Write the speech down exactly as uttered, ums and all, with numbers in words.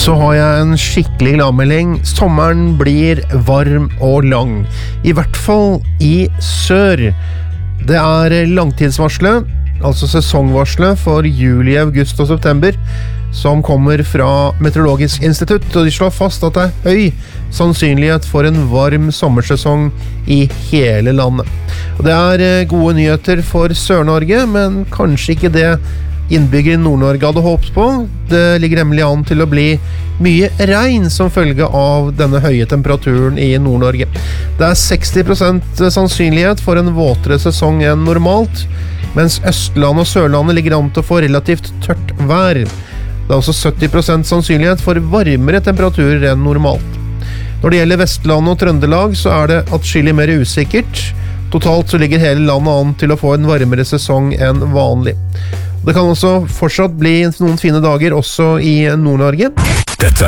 Så har jeg en skikkelig gladmelding. Sommeren blir varm og lang. I hvert fall i sør. Det er langtidsvarslet, altså sesongvarslet for juli, august og september, som kommer fra Meteorologisk institutt, og de slår fast at det er høy sannsynlighet for en varm sommersesong i hele landet. Og det er gode nyheter for Sør-Norge, men kanskje ikke det innbyggere i Nord-Norge hadde håpet på. Det ligger nemlig an til å bli mye regn som følge av denne høye temperaturen i Nord-Norge. Det er seksti prosent sannsynlighet for en våtere sesong enn normalt, mens Østlandet og Sørlandet ligger an til å få relativt tørt vær. Det er også sytti prosent sannsynlighet for varmere temperaturer enn normalt. Når det gjelder Vestlandet og Trøndelag, så er det atskillig mer usikkert. Totalt så ligger hele landet an til å få en varmere sesong enn vanlig. Det kan også fortsatt bli noen fine dager også i Nord-Norge. Dette